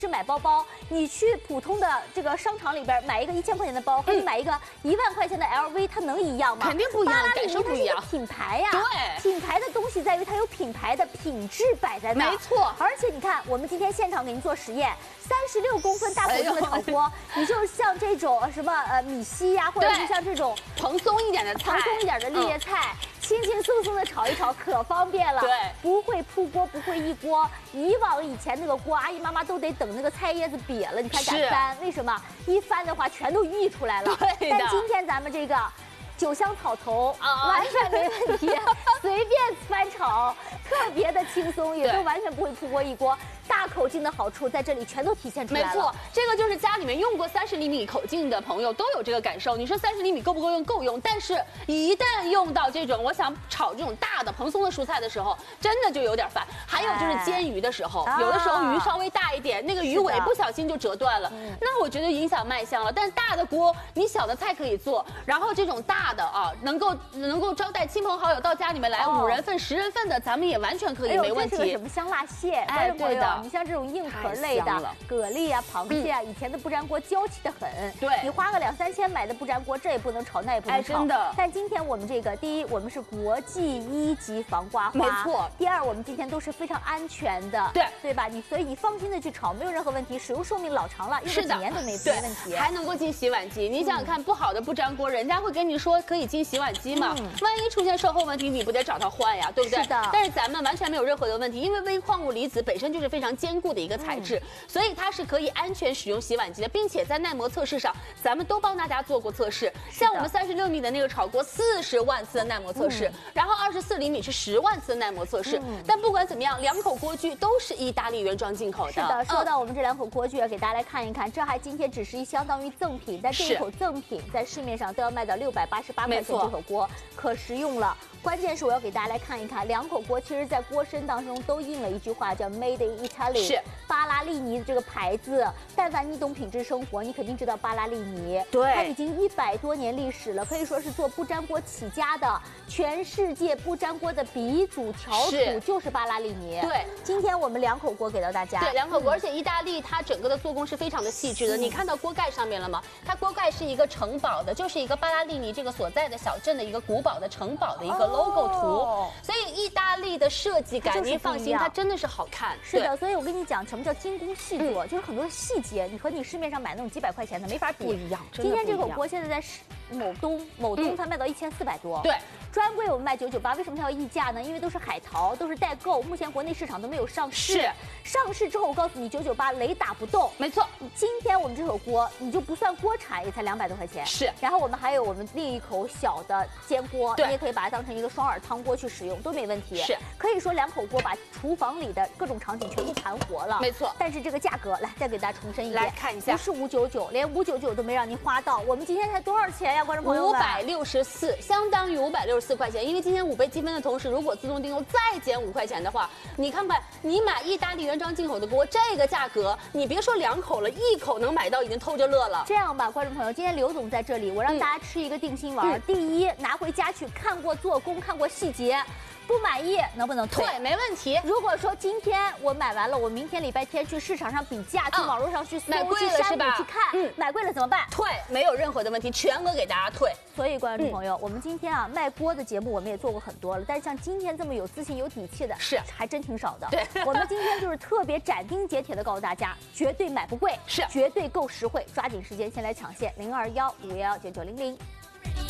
是买包包，你去普通的这个商场里边买一个1000块钱的包，和你买一个1万块钱的 LV， 它能一样吗？ 肯定不一样，感受不一样。 品牌呀， 对， 品牌的东西在于它有品牌的品质摆在那， 没错。 而且你看，我们今天现场给您做实验，36公分大口径的炒锅，你就是像这种什么米稀呀，或者是像这种蓬松一点的菜， 蓬松一点的绿叶菜。轻轻松松的炒一炒，可方便了。 对， 不会铺锅，不会溢锅。以前那个锅，阿姨妈妈都得等那个菜叶子瘪了，你才敢翻。为什么？一翻的话，全都溢出来了。 对的。 但今天咱们这个酒香草头完全没问题，随便翻炒，特别的轻松，也都完全不会铺锅溢锅。大口径的好处在这里全都体现出来了。 没错，这个就是家里面用过30厘米口径的朋友都有这个感受。你说30厘米够不够用？够用，但是一旦用到这种我想炒这种大的蓬松的蔬菜的时候，真的就有点烦。还有就是煎鱼的时候，有的时候鱼稍微大一点，那个鱼尾不小心就折断了，那我觉得影响卖相了。但是大的锅，你小的菜可以做，然后这种大的啊，能够招待亲朋好友到家里面来，5人份、10人份的，咱们也完全可以，没问题。 这是个什么香辣蟹？ 哎，对的。 你像这种硬壳类的蛤蜊啊、螃蟹啊，以前的不粘锅娇气的很。 对， 你花个2、3千买的不粘锅，这也不能炒，那也不能炒。 真的。 但今天我们这个，第一，我们是国际1级防刮花， 没错。 第二，我们今天都是非常安全的，对吧？所以你放心的去炒，没有任何问题，使用寿命老长了，用个几年都没问题。 还能够进洗碗机。你想想看，不好的不粘锅，人家会跟你说可以进洗碗机吗？万一出现售后问题，你不得找他换呀，对不对？ 是的。 但是咱们完全没有任何的问题，因为微矿物离子本身就是非常坚固的一个材质，所以它是可以安全使用洗碗机的，并且在耐磨测试上，咱们都帮大家做过测试。像我们36米的那个炒锅，40万次的耐磨测试，然后24厘米是10万次的耐磨测试。但不管怎么样，2口锅具都是意大利原装进口的。 是的，说到我们这2口锅具，给大家来看一看，这还今天只是相当于赠品，但这一口赠品在市面上都要卖到688块钱，这口锅可实用了。关键是我要给大家来看一看，2口锅其实在锅身当中都印了一句话，叫 Made in Italy， 是巴拉利尼的这个牌子。但凡你懂品质生活，你肯定知道巴拉利尼，对，它已经100多年历史了，可以说是做不粘锅起家的，全世界不粘锅的鼻祖翘楚就是巴拉利尼。对，今天我们2口锅给到大家， 对，2口锅，而且意大利它整个的做工是非常的细致的。你看到锅盖上面了吗？它锅盖是一个城堡的，就是一个巴拉利尼这个所在的小镇的一个古堡的城堡的一个logo 图，所以意大利的设计感，您放心，它真的是好看。 是的，所以我跟你讲，什么叫精工细作，就是很多的细节，你和你市面上买那种几百块钱的没法比， 不一样。 今天这口锅现在在某东它卖到1400多，对。专柜我们卖998，为什么它要溢价呢？因为都是海淘，都是代购，目前国内市场都没有上市。上市之后，我告诉你998雷打不动。没错，今天我们这口锅，你就不算锅铲也才200多块钱。是，然后我们还有我们另一口小的煎锅，你也可以把它当成一个双耳汤锅去使用，都没问题。是，可以说2口锅把厨房里的各种场景全部盘活了。没错，但是这个价格，来再给大家重申一遍，来看一下，不是599，连599都没让您花到。我们今天才多少钱呀，观众朋友们 ？564，相当于564块钱。因为今天5倍积分的同时，如果自动订购再减5块钱的话，你看看，你买意大利原装进口的锅，这个价格，你别说2口了，1口能买到已经偷着乐了。 这样吧，观众朋友，今天刘总在这里，我让大家吃一个定心丸。第一，拿回家去看过做工，看过细节。不满意能不能退？ 对，没问题。 如果说今天我买完了，我明天礼拜天去市场上比价，去网络上去搜， 买贵了是吧？ 去看，买贵了怎么办？ 退，没有任何的问题，全额给大家退。 所以观众朋友，我们今天卖锅的节目我们也做过很多了，但是像今天这么有自信、有底气的，还真挺少的。对，我们今天就是特别斩钉截铁的告诉大家，绝对买不贵，绝对够实惠，抓紧时间先来抢线0215119900。